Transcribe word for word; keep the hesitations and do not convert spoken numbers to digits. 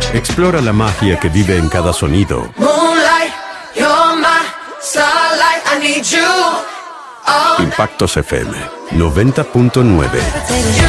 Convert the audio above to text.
Explora la magia que vive en cada sonido. Moonlight, you're my starlight, I need you. Impactos F M noventa punto nueve.